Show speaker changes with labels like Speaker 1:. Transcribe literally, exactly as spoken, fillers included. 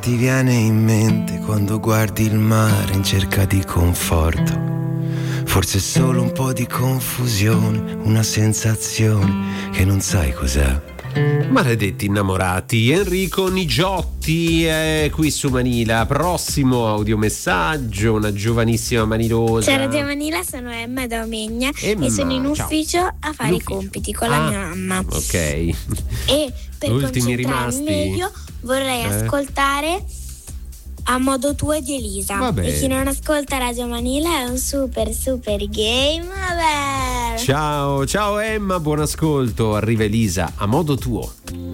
Speaker 1: Ti viene in mente quando guardi il mare in cerca di conforto? Forse è solo un po' di confusione, una sensazione che non sai cos'è.
Speaker 2: Maledetti innamorati. Enrico Nigiotti è qui su Manila. Prossimo audiomessaggio, una giovanissima manilosa.
Speaker 3: Ciao Radio Manila, sono Emma da Omegna
Speaker 2: Emma,
Speaker 3: e sono in ufficio
Speaker 2: ciao.
Speaker 3: a fare
Speaker 2: in
Speaker 3: i compiti con
Speaker 2: ah,
Speaker 3: la mia mamma.
Speaker 2: Ok.
Speaker 3: E per
Speaker 2: Ultimi
Speaker 3: concentrarmi
Speaker 2: rimasti?
Speaker 3: meglio vorrei
Speaker 2: Eh.
Speaker 3: ascoltare A modo tuo di Elisa.
Speaker 2: Vabbè.
Speaker 3: E chi non ascolta Radio Manila è un super super gamer.
Speaker 2: Ciao, ciao Emma, buon ascolto. Arriva Elisa, A modo tuo.